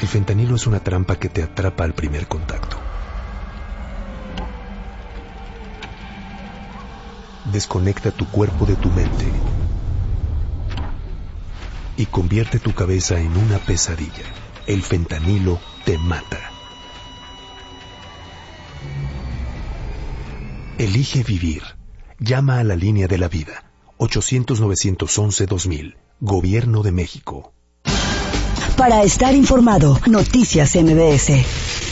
El fentanilo es una trampa que te atrapa al primer contacto. Desconecta tu cuerpo de tu mente y convierte tu cabeza en una pesadilla. El fentanilo te mata. Elige vivir. Llama a la línea de la vida. 800-911-2000. Gobierno de México. Para estar informado, Noticias MBS.